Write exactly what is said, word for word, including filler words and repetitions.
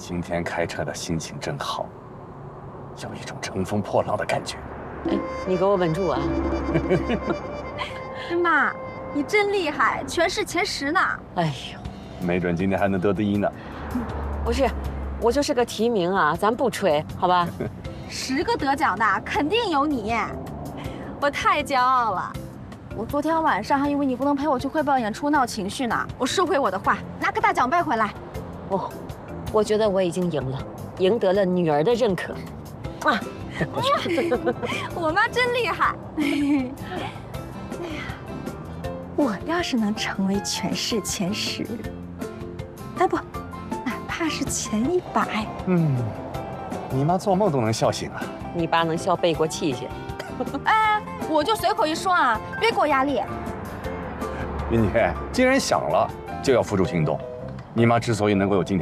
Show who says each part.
Speaker 1: 今天开车的心情真好，有一种乘风破浪的感觉。
Speaker 2: 哎，你给我稳住啊！
Speaker 3: 妈，你真厉害，全市前十呢！
Speaker 2: 哎呦，
Speaker 1: 没准今天还能得第一呢。
Speaker 2: 不是，我就是个提名啊，咱不吹，好吧？
Speaker 3: 十个得奖的肯定有你，我太骄傲了。我昨天晚上还以为你不能陪我去汇报演出闹情绪呢，我收回我的话，拿个大奖杯回来。
Speaker 2: 哦，我觉得我已经赢了，赢得了女儿的认可。啊！
Speaker 3: 我妈真厉害。哎呀，我要是能成为全市前十，哎不，哪怕是前一百，
Speaker 1: 嗯，你妈做梦都能笑醒啊！
Speaker 2: 你爸能笑背过气去。
Speaker 3: 哎，我就随口一说啊，别给我压力。
Speaker 1: 云姐，既然想了，就要付诸行动。你妈之所以能够有今天。